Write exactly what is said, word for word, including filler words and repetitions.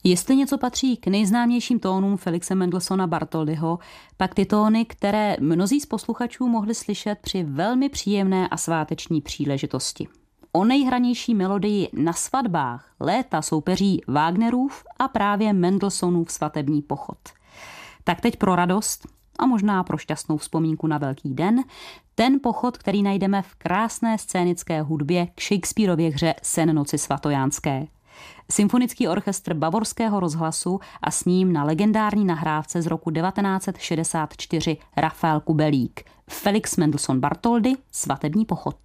Jestli něco patří k nejznámějším tónům Felixe Mendelssohna Bartholdyho, pak ty tóny, které mnozí z posluchačů mohli slyšet při velmi příjemné a sváteční příležitosti. O nejhranější melodii na svatbách léta soupeří Wagnerův a právě Mendelssohnův Svatební pochod. Tak teď pro radost a možná pro šťastnou vzpomínku na velký den, ten pochod, který najdeme v krásné scénické hudbě k Shakespearově hře Sen noci svatojánské. Symfonický orchestr Bavorského rozhlasu a s ním na legendární nahrávce z roku devatenáct set šedesát čtyři Rafael Kubelík. Felix Mendelssohn Bartholdy, Svatební pochod.